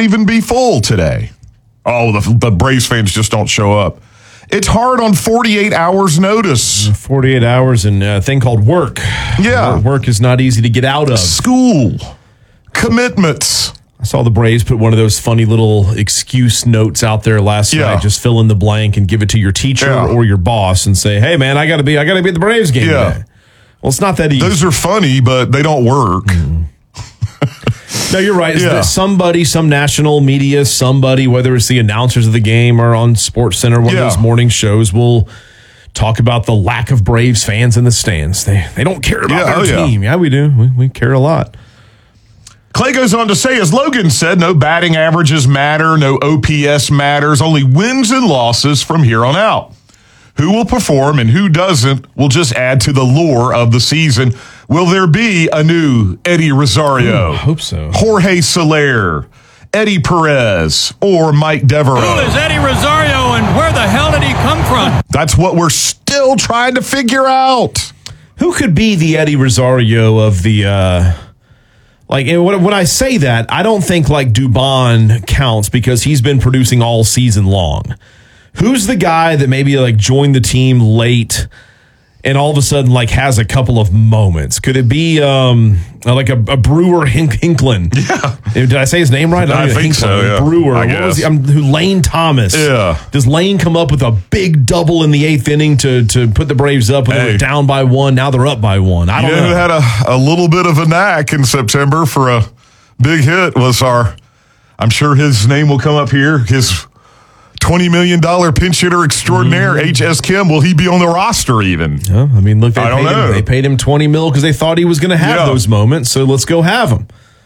not even be full today. Oh, the Braves fans just don't show up. It's hard on 48 hours notice. 48 hours and a thing called work. Yeah. Work is not easy to get out of. School. Commitments. I saw the Braves put one of those funny little excuse notes out there last night. Just fill in the blank and give it to your teacher or your boss and say, hey, man, I got to be at the Braves game today. Well, it's not that easy. Those are funny, but they don't work. No, you're right. Somebody, some national media, somebody, whether it's the announcers of the game or on SportsCenter, one of those morning shows, will talk about the lack of Braves fans in the stands. They don't care about their team. Yeah, we do. We care a lot. Clay goes on to say, as Logan said, no batting averages matter, no OPS matters, only wins and losses from here on out. Who will perform and who doesn't will just add to the lure of the season. Will there be a new Eddie Rosario? I hope so. Jorge Soler, Eddie Perez, or Mike Devereaux? Who is Eddie Rosario and where the hell did he come from? That's what we're still trying to figure out. Who could be the Eddie Rosario of the... when I say that, I don't think like Dubon counts because he's been producing all season long. Who's the guy that maybe like joined the team late and all of a sudden like has a couple of moments? Could it be like a Brewer Hinklin? Yeah. Did I say his name right? I think so, yeah. Brewer. I guess. Lane Thomas. Yeah. Does Lane come up with a big double in the eighth inning to put the Braves up when they were down by one? Now they're up by one. I don't know. Who had a little bit of a knack in September for a big hit was I'm sure his name will come up here, his $20 million pinch hitter extraordinaire, H.S. Kim. Will he be on the roster even? Yeah, I mean, look, they paid him $20 million because they thought he was going to have those moments, so let's go have them.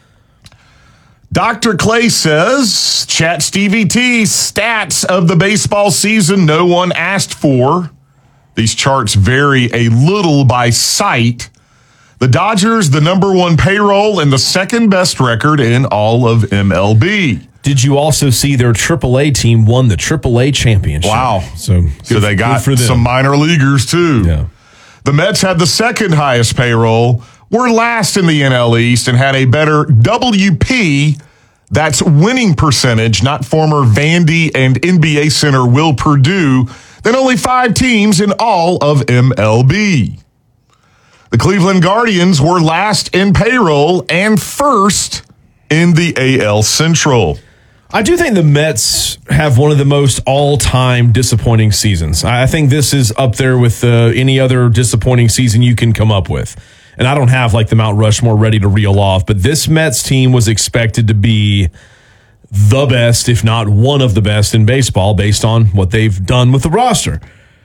Dr. Clay says, Chat Stevie T, stats of the baseball season no one asked for. These charts vary a little by site. The Dodgers, the number one payroll and the second best record in all of MLB. Did you also see their AAA team won the AAA championship? Wow. So they got some minor leaguers, too. Yeah. The Mets had the second highest payroll, were last in the NL East, and had a better WP, that's winning percentage, not former Vandy and NBA center Will Perdue, than only 5 teams in all of MLB. The Cleveland Guardians were last in payroll and first in the AL Central. I do think the Mets have one of the most all-time disappointing seasons. I think this is up there with any other disappointing season you can come up with. And I don't have like the Mount Rushmore ready to reel off, but this Mets team was expected to be the best, if not one of the best in baseball based on what they've done with the roster.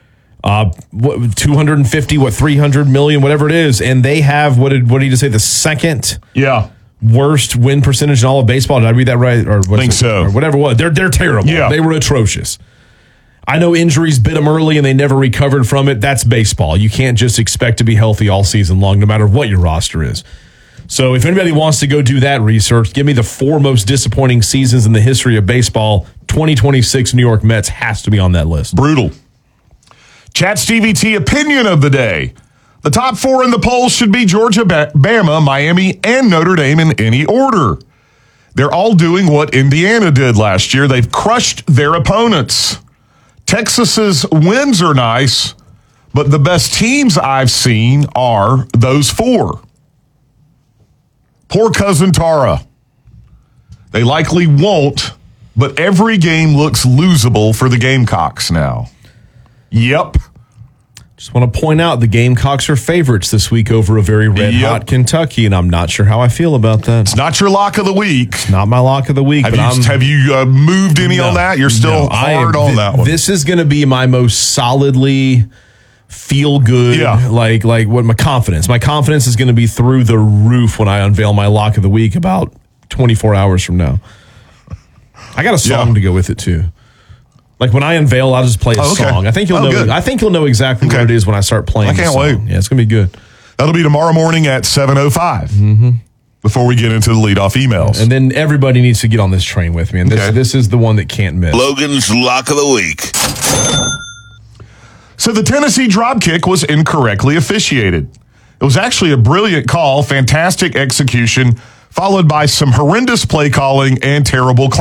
250, 300 million, whatever it is. And they have, what did you just say, the second worst win percentage in all of baseball? Did I read that right? Or I think so. Or whatever it was. They're terrible. Yeah. They were atrocious. I know injuries bit them early and they never recovered from it. That's baseball. You can't just expect to be healthy all season long, no matter what your roster is. So if anybody wants to go do that research, give me the 4 most disappointing seasons in the history of baseball. 2026 New York Mets has to be on that list. Brutal. Chat Stevie T opinion of the day. The top 4 in the polls should be Georgia, Bama, Miami, and Notre Dame in any order. They're all doing what Indiana did last year. They've crushed their opponents. Texas's wins are nice, but the best teams I've seen are those 4. Poor cousin Tara. They likely won't, but every game looks losable for the Gamecocks now. Yep. Just want to point out the Gamecocks are favorites this week over a very red-hot Kentucky, and I'm not sure how I feel about that. It's not your lock of the week. It's not my lock of the week. Have you moved any on that? You're still hard on that one. This is going to be my most solidly feel-good, like what my confidence. My confidence is going to be through the roof when I unveil my lock of the week about 24 hours from now. I got a song to go with it, too. Like when I unveil, I'll just play a song. I think you'll know. Good. I think you'll know exactly what it is when I start playing. I can't wait. Yeah, it's gonna be good. That'll be tomorrow morning at 7:05. Before we get into the leadoff emails, and then everybody needs to get on this train with me. And this is the one that can't miss. Logan's Lock of the Week. So the Tennessee dropkick was incorrectly officiated. It was actually a brilliant call, fantastic execution, followed by some horrendous play calling and terrible